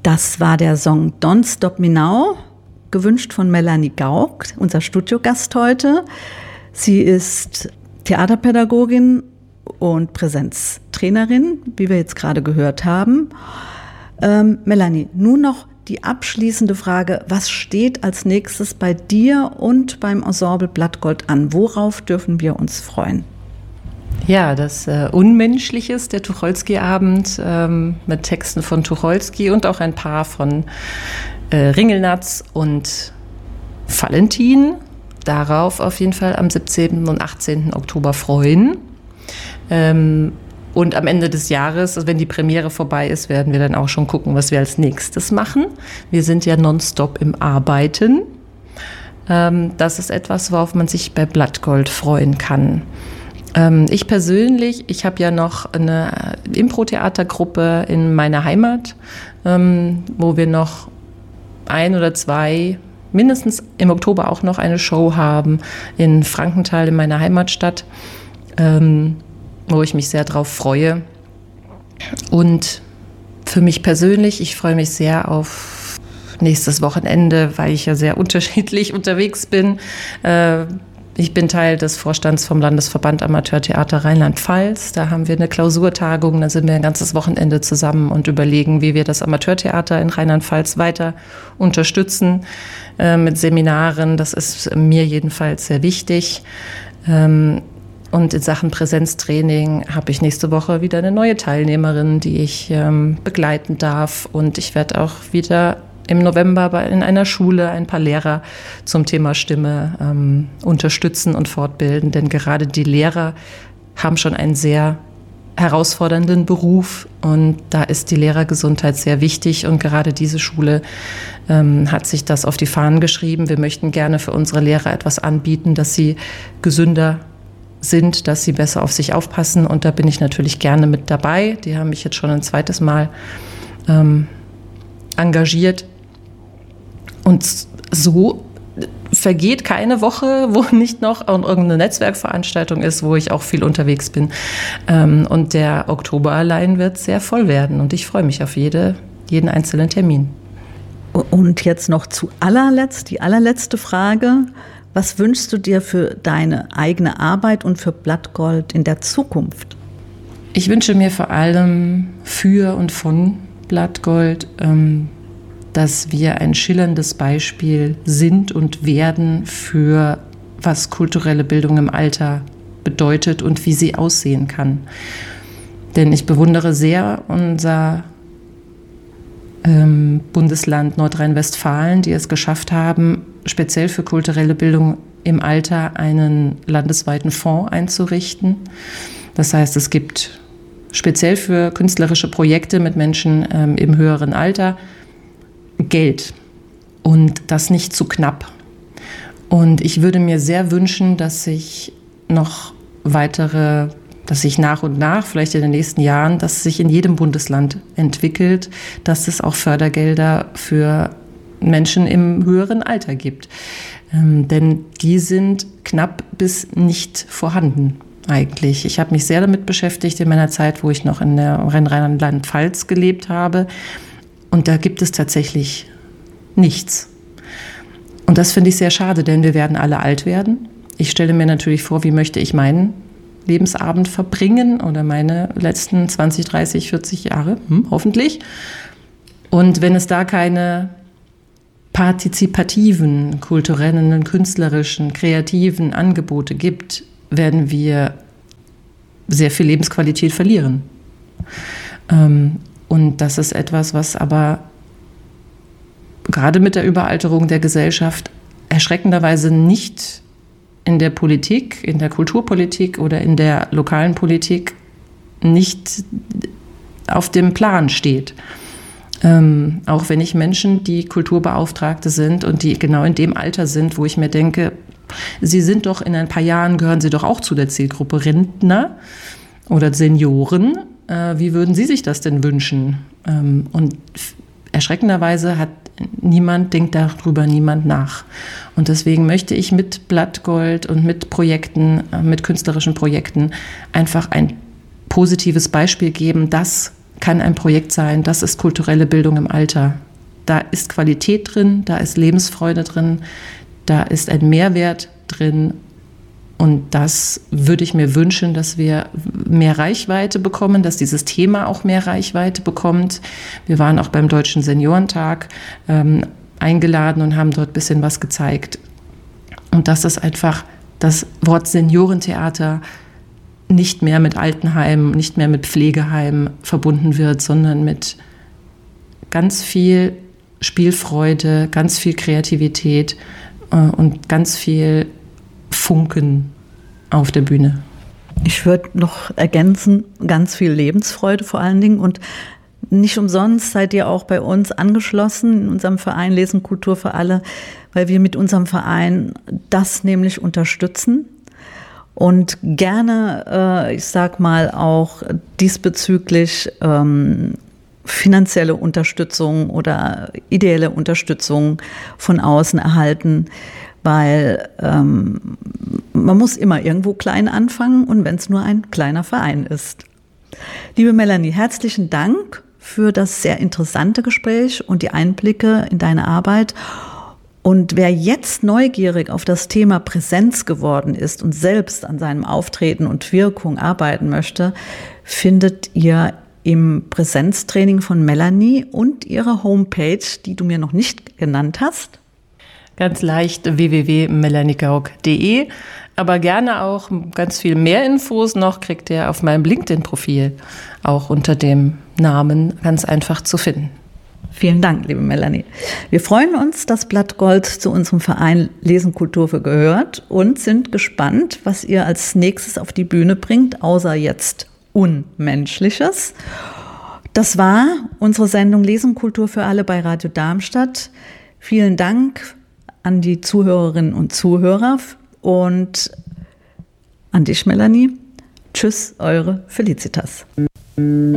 Das war der Song Don't Stop Me Now, gewünscht von Melanie Gauck, unser Studiogast heute. Sie ist Theaterpädagogin und Präsenztrainerin, wie wir jetzt gerade gehört haben. Melanie, nun noch die abschließende Frage: Was steht als nächstes bei dir und beim Ensemble Blattgold an? Worauf dürfen wir uns freuen? Ja, das Unmenschliches, der Tucholsky-Abend mit Texten von Tucholsky und auch ein paar von Ringelnatz und Valentin. Darauf auf jeden Fall am 17. und 18. Oktober freuen. Und am Ende des Jahres, also wenn die Premiere vorbei ist, werden wir dann auch schon gucken, was wir als nächstes machen. Wir sind ja nonstop im Arbeiten. Das ist etwas, worauf man sich bei Blattgold freuen kann. Ich persönlich, ich habe ja noch eine Impro-Theatergruppe in meiner Heimat, wo wir noch 1 oder 2, mindestens im Oktober auch noch eine Show haben in Frankenthal in meiner Heimatstadt, wo ich mich sehr drauf freue. Und für mich persönlich, ich freue mich sehr auf nächstes Wochenende, weil ich ja sehr unterschiedlich unterwegs bin. Ich bin Teil des Vorstands vom Landesverband Amateurtheater Rheinland-Pfalz. Da haben wir eine Klausurtagung, da sind wir ein ganzes Wochenende zusammen und überlegen, wie wir das Amateurtheater in Rheinland-Pfalz weiter unterstützen mit Seminaren. Das ist mir jedenfalls sehr wichtig. Und in Sachen Präsenztraining habe ich nächste Woche wieder eine neue Teilnehmerin, die ich begleiten darf. Und ich werde auch wieder im November in einer Schule ein paar Lehrer zum Thema Stimme unterstützen und fortbilden. Denn gerade die Lehrer haben schon einen sehr herausfordernden Beruf und da ist die Lehrergesundheit sehr wichtig. Und gerade diese Schule hat sich das auf die Fahnen geschrieben. Wir möchten gerne für unsere Lehrer etwas anbieten, dass sie gesünder sind, dass sie besser auf sich aufpassen. Und da bin ich natürlich gerne mit dabei. Die haben mich jetzt schon ein zweites Mal engagiert. Und so vergeht keine Woche, wo nicht noch irgendeine Netzwerkveranstaltung ist, wo ich auch viel unterwegs bin. Und der Oktober allein wird sehr voll werden. Und ich freue mich auf jeden einzelnen Termin. Und jetzt noch die allerletzte Frage. Was wünschst du dir für deine eigene Arbeit und für Blattgold in der Zukunft? Ich wünsche mir vor allem für und von Blattgold, dass wir ein schillerndes Beispiel sind und werden für was kulturelle Bildung im Alter bedeutet und wie sie aussehen kann. Denn ich bewundere sehr unser Bundesland Nordrhein-Westfalen, die es geschafft haben, speziell für kulturelle Bildung im Alter einen landesweiten Fonds einzurichten. Das heißt, es gibt speziell für künstlerische Projekte mit Menschen im höheren Alter Geld und das nicht zu knapp. Und ich würde mir sehr wünschen, dass sich nach und nach, vielleicht in den nächsten Jahren, dass sich in jedem Bundesland entwickelt, dass es auch Fördergelder für Menschen im höheren Alter gibt. Denn die sind knapp bis nicht vorhanden eigentlich. Ich habe mich sehr damit beschäftigt in meiner Zeit, wo ich noch in der Rheinland-Pfalz gelebt habe. Und da gibt es tatsächlich nichts. Und das finde ich sehr schade, denn wir werden alle alt werden. Ich stelle mir natürlich vor, wie möchte ich meinen Lebensabend verbringen oder meine letzten 20, 30, 40 Jahre, hoffentlich. Und wenn es da keine partizipativen, kulturellen, künstlerischen, kreativen Angebote gibt, werden wir sehr viel Lebensqualität verlieren. Und das ist etwas, was aber gerade mit der Überalterung der Gesellschaft erschreckenderweise nicht in der Politik, in der Kulturpolitik oder in der lokalen Politik nicht auf dem Plan steht. Auch wenn ich Menschen, die Kulturbeauftragte sind und die genau in dem Alter sind, wo ich mir denke, sie sind doch in ein paar Jahren, gehören sie doch auch zu der Zielgruppe Rentner oder Senioren. Wie würden Sie sich das denn wünschen? Und erschreckenderweise denkt darüber niemand nach. Und deswegen möchte ich mit Blattgold und mit Projekten, mit künstlerischen Projekten einfach ein positives Beispiel geben, dass kann ein Projekt sein, das ist kulturelle Bildung im Alter. Da ist Qualität drin, da ist Lebensfreude drin, da ist ein Mehrwert drin. Und das würde ich mir wünschen, dass wir mehr Reichweite bekommen, dass dieses Thema auch mehr Reichweite bekommt. Wir waren auch beim Deutschen Seniorentag eingeladen und haben dort ein bisschen was gezeigt. Und dass es einfach das Wort Seniorentheater nicht mehr mit Altenheimen, nicht mehr mit Pflegeheimen verbunden wird, sondern mit ganz viel Spielfreude, ganz viel Kreativität und ganz viel Funken auf der Bühne. Ich würde noch ergänzen, ganz viel Lebensfreude vor allen Dingen. Und nicht umsonst seid ihr auch bei uns angeschlossen in unserem Verein Lesen Kultur für alle, weil wir mit unserem Verein das nämlich unterstützen und gerne, ich sag mal, auch diesbezüglich finanzielle Unterstützung oder ideelle Unterstützung von außen erhalten, weil man muss immer irgendwo klein anfangen und wenn es nur ein kleiner Verein ist. Liebe Melanie, herzlichen Dank für das sehr interessante Gespräch und die Einblicke in deine Arbeit. Und wer jetzt neugierig auf das Thema Präsenz geworden ist und selbst an seinem Auftreten und Wirkung arbeiten möchte, findet ihr im Präsenztraining von Melanie und ihre Homepage, die du mir noch nicht genannt hast. Ganz leicht www.melaniegauck.de, aber gerne auch ganz viel mehr Infos noch kriegt ihr auf meinem LinkedIn-Profil, auch unter dem Namen ganz einfach zu finden. Vielen Dank, liebe Melanie. Wir freuen uns, dass Blattgold zu unserem Verein Lesen Kultur gehört und sind gespannt, was ihr als nächstes auf die Bühne bringt, außer jetzt Unmenschliches. Das war unsere Sendung Lesen Kultur für alle bei Radio Darmstadt. Vielen Dank an die Zuhörerinnen und Zuhörer und an dich, Melanie. Tschüss, eure Felicitas.